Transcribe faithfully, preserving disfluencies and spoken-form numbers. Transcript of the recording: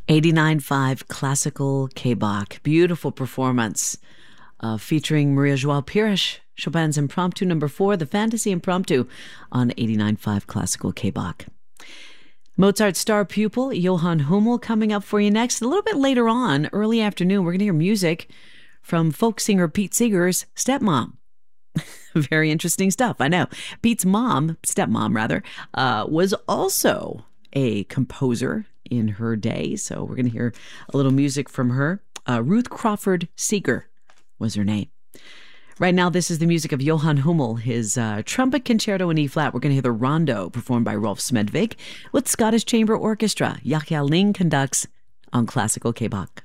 eighty-nine point five Classical K-Bach. Beautiful performance uh, featuring Maria Joao Pires, Chopin's Impromptu number four, the Fantasy Impromptu on eighty-nine point five Classical K-Bach. Mozart's star pupil, Johann Hummel, coming up for you next. A little bit later on, early afternoon, we're going to hear music from folk singer Pete Seeger's stepmom. Very interesting stuff, I know. Pete's mom, stepmom rather, uh, was also a composer in her day. So we're going to hear a little music from her. Uh, Ruth Crawford Seeger was her name. Right now, this is the music of Johann Hummel, his uh, trumpet concerto in E-flat. We're going to hear the Rondo performed by Rolf Smedvig with Scottish Chamber Orchestra. Yahya Ling conducts on Classical K-Bach.